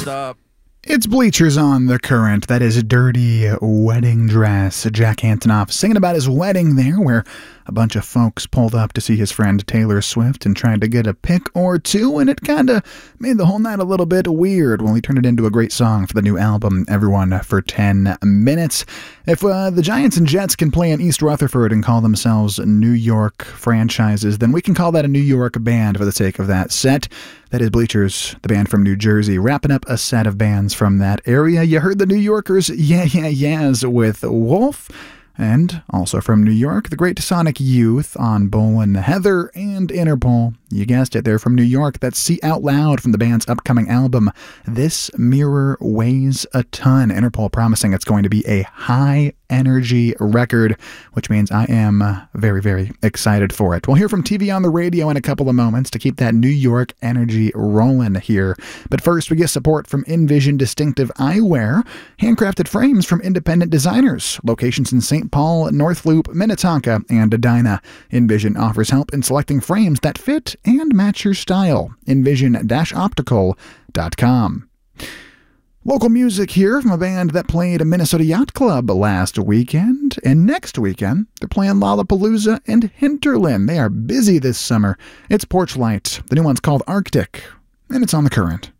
Next up, it's Bleachers on the Current. That is Dirty Wedding Dress. Jack Antonoff singing about his wedding there, where a bunch of folks pulled up to see his friend Taylor Swift and tried to get a pic or two, and it kind of made the whole night a little bit weird. Well, he turned it into a great song for the new album, Everyone for 10 Minutes. If the Giants and Jets can play in East Rutherford and call themselves New York franchises, then we can call that a New York band for the sake of that set. That is Bleachers, the band from New Jersey, wrapping up a set of bands from that area. You heard the New Yorkers, Yeah Yeah Yeahs with Wolf. And also from New York, the Great Sonic Youth on Bull and Heather and Interpol. You guessed it, they're from New York. That's See Out Loud from the band's upcoming album, This Mirror Weighs a Ton. Interpol promising it's going to be a high-energy record, which means I am very, very excited for it. We'll hear from TV on the Radio in a couple of moments to keep that New York energy rolling here. But first, we get support from Envision Distinctive Eyewear, handcrafted frames from independent designers, locations in St. Paul, North Loop, Minnetonka, and Edina. Envision offers help in selecting frames that fit and match your style. Envision-optical.com. Local music here from a band that played a Minnesota Yacht Club last weekend, and next weekend they're playing Lollapalooza and Hinterland. They are busy this summer. It's Porchlight. The new one's called Arctic, and it's on the Current.